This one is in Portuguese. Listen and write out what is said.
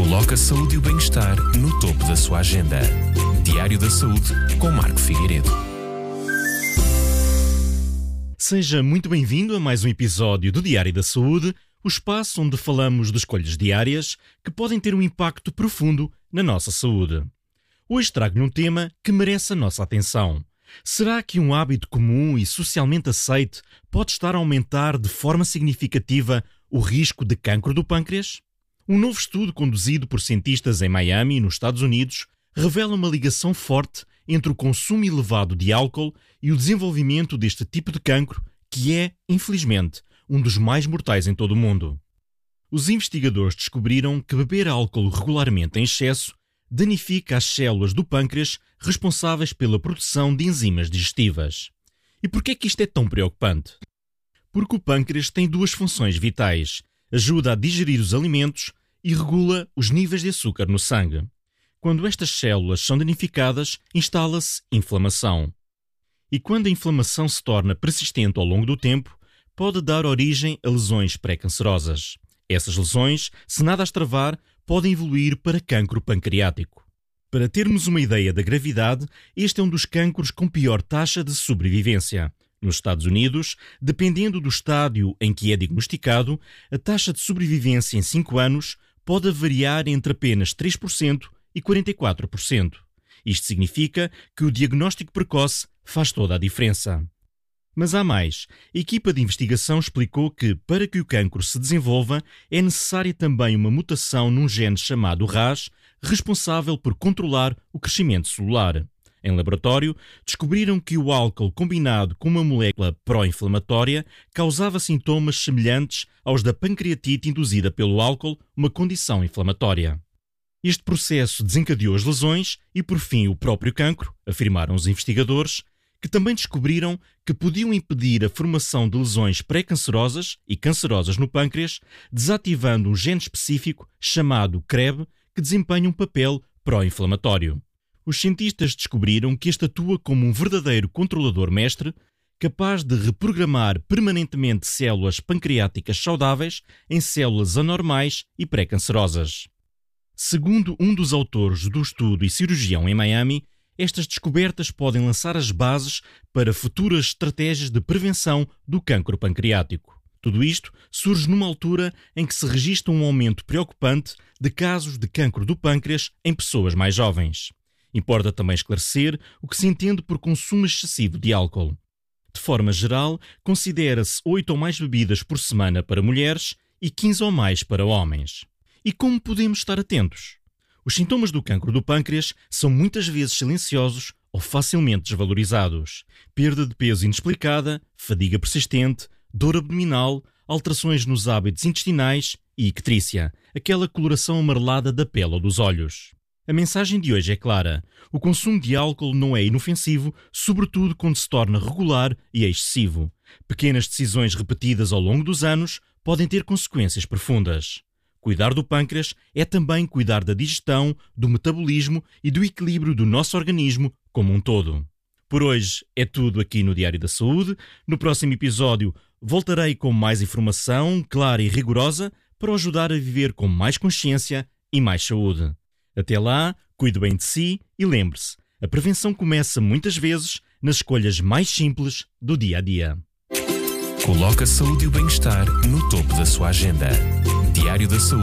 Coloca a saúde e o bem-estar no topo da sua agenda. Diário da Saúde, com Marco Figueiredo. Seja muito bem-vindo a mais um episódio do Diário da Saúde, o espaço onde falamos de escolhas diárias que podem ter um impacto profundo na nossa saúde. Hoje trago-lhe um tema que merece a nossa atenção. Será que um hábito comum e socialmente aceite pode estar a aumentar de forma significativa o risco de cancro do pâncreas? Um novo estudo conduzido por cientistas em Miami, nos Estados Unidos, revela uma ligação forte entre o consumo elevado de álcool e o desenvolvimento deste tipo de cancro, que é, infelizmente, um dos mais mortais em todo o mundo. Os investigadores descobriram que beber álcool regularmente em excesso danifica as células do pâncreas responsáveis pela produção de enzimas digestivas. E por que é que isto é tão preocupante? Porque o pâncreas tem duas funções vitais: ajuda a digerir os alimentos e regula os níveis de açúcar no sangue. Quando estas células são danificadas, instala-se inflamação. E quando a inflamação se torna persistente ao longo do tempo, pode dar origem a lesões pré-cancerosas. Essas lesões, se nada as travar, podem evoluir para cancro pancreático. Para termos uma ideia da gravidade, este é um dos cancros com pior taxa de sobrevivência. Nos Estados Unidos, dependendo do estádio em que é diagnosticado, a taxa de sobrevivência em 5 anos pode variar entre apenas 3% e 44%. Isto significa que o diagnóstico precoce faz toda a diferença. Mas há mais. A equipa de investigação explicou que, para que o cancro se desenvolva, é necessária também uma mutação num gene chamado RAS, responsável por controlar o crescimento celular. Em laboratório, descobriram que o álcool combinado com uma molécula pró-inflamatória causava sintomas semelhantes aos da pancreatite induzida pelo álcool, uma condição inflamatória. Este processo desencadeou as lesões e, por fim, o próprio cancro, afirmaram os investigadores, que também descobriram que podiam impedir a formação de lesões pré-cancerosas e cancerosas no pâncreas, desativando um gene específico chamado CREB, que desempenha um papel pró-inflamatório. Os cientistas descobriram que este atua como um verdadeiro controlador mestre, capaz de reprogramar permanentemente células pancreáticas saudáveis em células anormais e pré-cancerosas. Segundo um dos autores do estudo e cirurgião em Miami, estas descobertas podem lançar as bases para futuras estratégias de prevenção do cancro pancreático. Tudo isto surge numa altura em que se registra um aumento preocupante de casos de cancro do pâncreas em pessoas mais jovens. Importa também esclarecer o que se entende por consumo excessivo de álcool. De forma geral, considera-se 8 ou mais bebidas por semana para mulheres e 15 ou mais para homens. E como podemos estar atentos? Os sintomas do cancro do pâncreas são muitas vezes silenciosos ou facilmente desvalorizados. Perda de peso inexplicada, fadiga persistente, dor abdominal, alterações nos hábitos intestinais e icterícia, aquela coloração amarelada da pele ou dos olhos. A mensagem de hoje é clara. O consumo de álcool não é inofensivo, sobretudo quando se torna regular e excessivo. Pequenas decisões repetidas ao longo dos anos podem ter consequências profundas. Cuidar do pâncreas é também cuidar da digestão, do metabolismo e do equilíbrio do nosso organismo como um todo. Por hoje é tudo aqui no Diário da Saúde. No próximo episódio voltarei com mais informação clara e rigorosa para o ajudar a viver com mais consciência e mais saúde. Até lá, cuide bem de si e lembre-se, a prevenção começa muitas vezes nas escolhas mais simples do dia-a-dia. Coloca a saúde e o bem-estar no topo da sua agenda. Diário da Saúde.